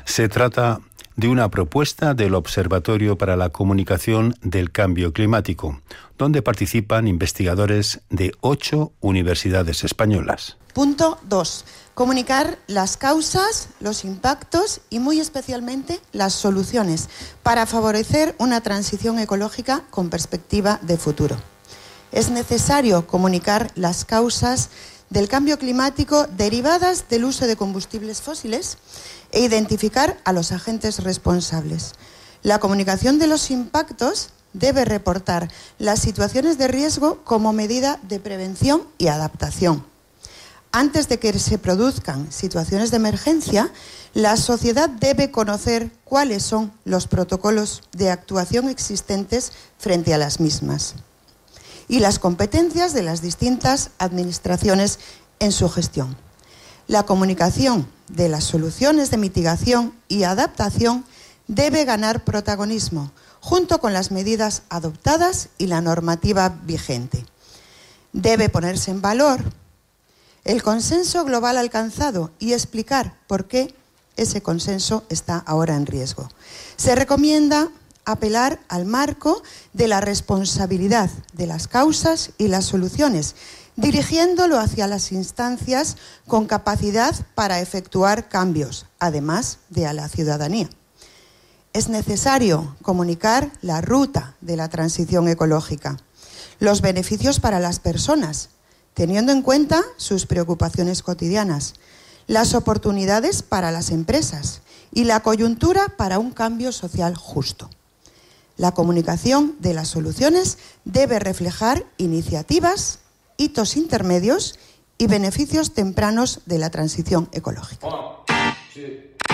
Se trata de una propuesta del Observatorio para la Comunicación del Cambio Climático, donde participan investigadores de 8 universidades españolas. Punto 2. Comunicar las causas, los impactos y muy especialmente las soluciones para favorecer una transición ecológica con perspectiva de futuro. Es necesario comunicar las causas del cambio climático derivadas del uso de combustibles fósiles e identificar a los agentes responsables. La comunicación de los impactos debe reportar las situaciones de riesgo como medida de prevención y adaptación. Antes de que se produzcan situaciones de emergencia, la sociedad debe conocer cuáles son los protocolos de actuación existentes frente a las mismas y las competencias de las distintas administraciones en su gestión. La comunicación de las soluciones de mitigación y adaptación debe ganar protagonismo, junto con las medidas adoptadas y la normativa vigente. Debe ponerse en valor el consenso global alcanzado y explicar por qué ese consenso está ahora en riesgo. Se recomienda apelar al marco de la responsabilidad de las causas y las soluciones, dirigiéndolo hacia las instancias con capacidad para efectuar cambios, además de a la ciudadanía. Es necesario comunicar la ruta de la transición ecológica, los beneficios para las personas, teniendo en cuenta sus preocupaciones cotidianas, las oportunidades para las empresas y la coyuntura para un cambio social justo. La comunicación de las soluciones debe reflejar iniciativas, hitos intermedios y beneficios tempranos de la transición ecológica.